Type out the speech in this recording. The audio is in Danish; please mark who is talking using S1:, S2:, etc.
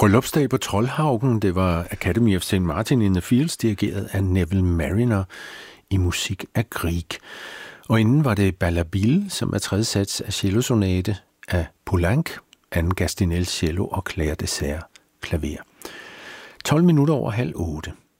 S1: Bryllupsdag på Troldhaugen, det var Academy of St. Martin in the Fields, dirigeret af Neville Marriner i musik af Grieg. Og inden var det Ballabille, som er tredje sats af cellosonate af Poulenc, anden Gastinel cello og Claire Dessert klaver. 12 minutter over 7:30.